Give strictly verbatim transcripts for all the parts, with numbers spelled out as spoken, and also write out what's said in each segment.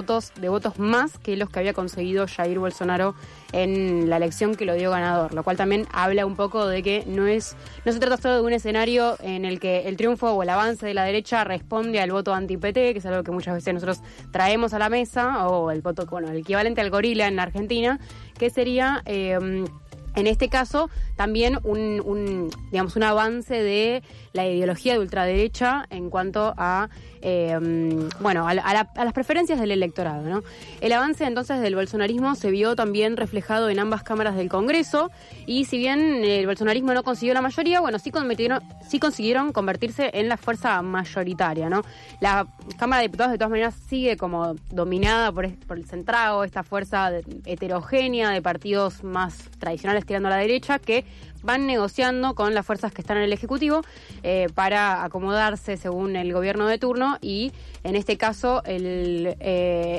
puntos de votos más que los que había conseguido Jair Bolsonaro en la elección que lo dio ganador, lo cual también habla un poco de que no es no se trata solo de un escenario en el que el triunfo o el avance de la derecha responde al voto anti-P T, que es algo que muchas veces nosotros traemos a la mesa, o el voto, bueno, el equivalente al gorila en la Argentina, que sería... Eh, En este caso, también un, un, digamos, un avance de la ideología de ultraderecha en cuanto a, eh, bueno, a, la, a, la, a las preferencias del electorado, ¿no? El avance entonces del bolsonarismo se vio también reflejado en ambas cámaras del Congreso, y si bien el bolsonarismo no consiguió la mayoría, bueno, sí consiguieron, sí consiguieron convertirse en la fuerza mayoritaria, ¿no? La Cámara de Diputados de todas maneras sigue como dominada por, por el centrado, esta fuerza de, heterogénea de partidos más tradicionales tirando a la derecha, que van negociando con las fuerzas que están en el Ejecutivo eh, para acomodarse según el gobierno de turno, y en este caso el, eh,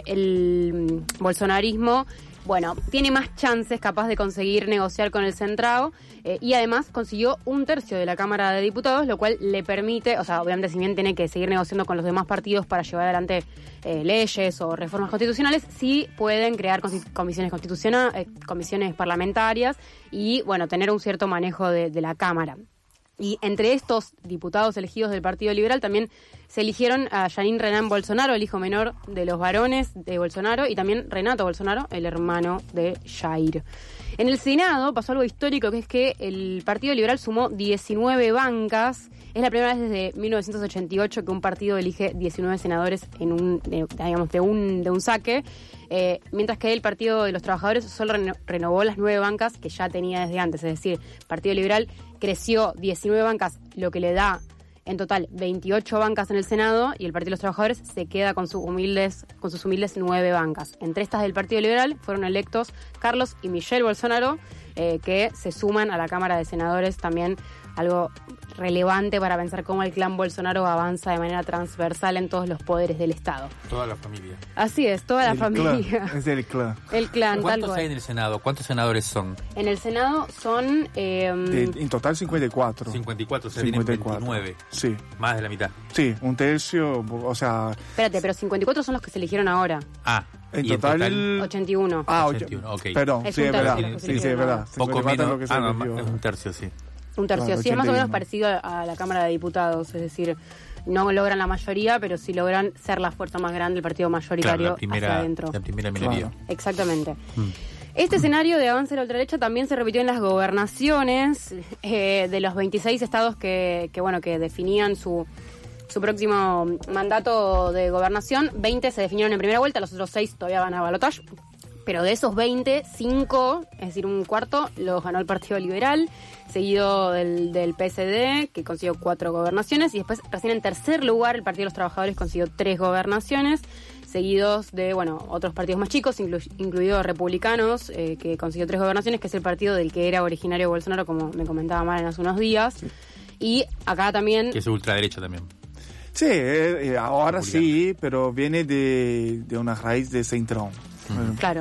el bolsonarismo, bueno, tiene más chances capaz de conseguir negociar con el centrado, eh, y además consiguió un tercio de la Cámara de Diputados, lo cual le permite, o sea, obviamente si bien tiene que seguir negociando con los demás partidos para llevar adelante eh, leyes o reformas constitucionales, sí pueden crear comisiones constitucionales, eh, comisiones parlamentarias y, bueno, tener un cierto manejo de, de la Cámara. Y entre estos diputados elegidos del Partido Liberal también se eligieron a Jair Renan Bolsonaro, el hijo menor de los varones de Bolsonaro, y también Renato Bolsonaro, el hermano de Jair. En el Senado pasó algo histórico, que es que el Partido Liberal sumó diecinueve bancas. Es la primera vez desde mil novecientos ochenta y ocho que un partido elige diecinueve senadores en un, de, digamos, de un, de un saque, eh, mientras que el Partido de los Trabajadores solo reno, renovó las nueve bancas que ya tenía desde antes. Es decir, el Partido Liberal creció diecinueve bancas, lo que le da en total veintiocho bancas en el Senado, y el Partido de los Trabajadores se queda con sus humildes, con sus humildes nueve bancas. Entre estas del Partido Liberal fueron electos Carlos y Michelle Bolsonaro, eh, que se suman a la Cámara de Senadores, también algo relevante para pensar cómo el clan Bolsonaro avanza de manera transversal en todos los poderes del Estado. Toda la familia. Así es, toda la el familia. Clan. Es el clan. El clan. ¿Cuántos hay en el Senado? ¿Cuántos senadores son? En el Senado son... Eh, de, en total cincuenta y cuatro. cincuenta y cuatro, o sea, cincuenta y vienen cuatro. veintinueve. Sí. Más de la mitad. Sí, un tercio, o sea... Espérate, pero cincuenta y cuatro son los que se eligieron ahora. Ah. En total, en total ochenta y uno. Ah, ochenta y uno, ok. Perdón, es sí, es verdad. Sí, sí, sí, es verdad. Poco menos. Lo que se ah, no, eligió. es un tercio, sí. Un tercio, Claro, sí, es más o menos ochenta y uno. parecido a, a la Cámara de Diputados, es decir, no logran la mayoría, pero sí logran ser la fuerza más grande, el partido mayoritario, Claro, la primera, hacia adentro. la primera minoría. Claro. Exactamente. Mm. Este escenario de avance de la ultraderecha también se repitió en las gobernaciones eh, de los veintiséis estados que, que bueno que definían su, su próximo mandato de gobernación. veinte se definieron en primera vuelta, los otros seis todavía van a balotaje. Pero de esos veinte, cinco, es decir, un cuarto, los ganó el Partido Liberal, seguido del, del P S D, que consiguió cuatro gobernaciones, y después, recién en tercer lugar, el Partido de los Trabajadores consiguió tres gobernaciones, seguidos de, bueno, otros partidos más chicos, inclu- incluidos Republicanos, eh, que consiguió tres gobernaciones, que es el partido del que era originario Bolsonaro, como me comentaba Maren hace unos días. Sí. Y acá también... Que es ultraderecha también. Sí, eh, ahora sí, pero viene de, de una raíz de centrón. Mm. Claro.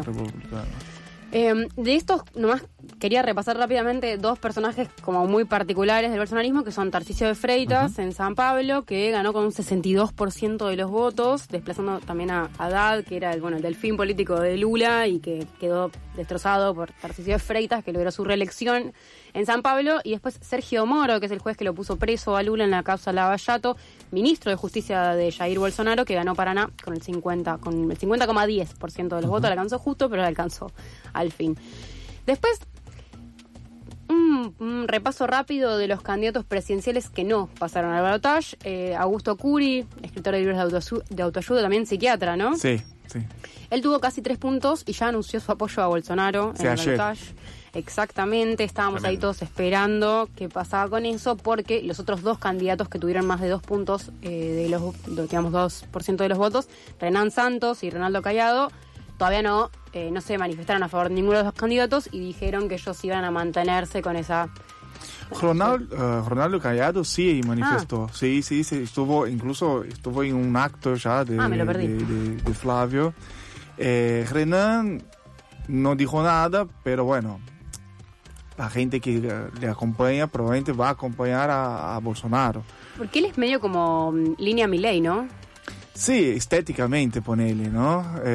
Eh, de estos, nomás quería repasar rápidamente dos personajes como muy particulares del bolsonarismo, que son Tarcisio de Freitas, uh-huh, en San Pablo, que ganó con un sesenta y dos por ciento de los votos, desplazando también a Haddad, que era el, bueno, el delfín político de Lula, y que quedó destrozado por Tarcisio de Freitas, que logró su reelección en San Pablo. Y después Sergio Moro, que es el juez que lo puso preso a Lula en la causa Lava Jato, ministro de Justicia de Jair Bolsonaro, que ganó Paraná con el cincuenta, con el cincuenta coma diez por ciento de los uh-huh. votos. Le alcanzó justo, pero le alcanzó al fin. Después, un, un repaso rápido de los candidatos presidenciales que no pasaron al balotaje. Eh, Augusto Curi, escritor de libros de autoayuda, de autoayuda, también psiquiatra, ¿no? Sí, sí. Él tuvo casi tres puntos y ya anunció su apoyo a Bolsonaro sí, en el ayer. balotaje. Exactamente, estábamos Tremendo. ahí todos esperando qué pasaba con eso, porque los otros dos candidatos que tuvieron más de dos puntos, eh, de los, digamos, dos por ciento de los votos, Renan Santos y Ronaldo Cayado, todavía no, eh, no se manifestaron a favor de ninguno de los dos candidatos y dijeron que ellos iban a mantenerse con esa... Ronaldo, uh, Ronaldo Cayado sí manifestó, ah. sí, sí, sí, estuvo, incluso estuvo en un acto ya de, ah, me lo perdí. de, de, de Flavio. Eh, Renan no dijo nada, pero bueno, la gente que le acompaña probablemente va a acompañar a, a Bolsonaro. Porque él es medio como línea Milei, ¿no? Sí, estéticamente, ponele, ¿no?